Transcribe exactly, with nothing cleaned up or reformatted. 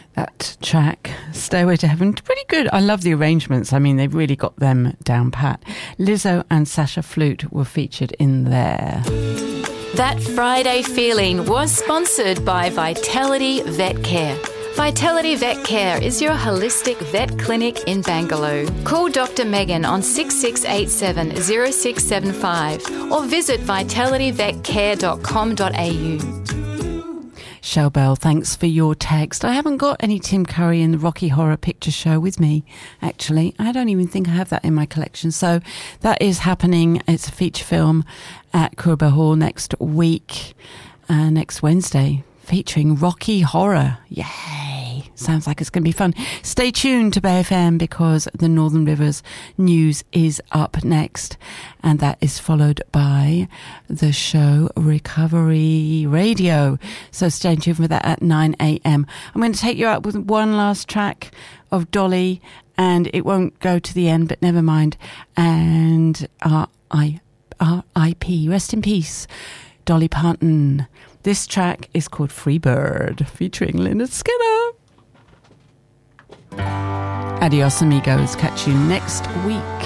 That track, Stairway to Heaven, pretty good. I love the arrangements. I mean, they've really got them down pat. Lizzo and Sasha Flute were featured in there. That Friday feeling was sponsored by Vitality Vet Care. Vitality Vet Care is your holistic vet clinic in Bangalore. Call Doctor Megan on six six eight seven zero six seven five or visit vitality vet care dot com dot a u. Shell Bell, thanks for your text. I haven't got any Tim Curry in the Rocky Horror Picture Show with me, actually. I don't even think I have that in my collection. So that is happening. It's a feature film at Coorabell Hall next week, uh, next Wednesday, featuring Rocky Horror. Yay! Sounds like it's going to be fun. Stay tuned to Bay F M because the Northern Rivers news is up next. And that is followed by the show Recovery Radio. So stay tuned for that at nine a.m. I'm going to take you out with one last track of Dolly, and it won't go to the end, but never mind. And R I P, rest in peace, Dolly Parton. This track is called Free Bird, featuring Lynyrd Skynyrd. Adios, amigos. Catch you next week.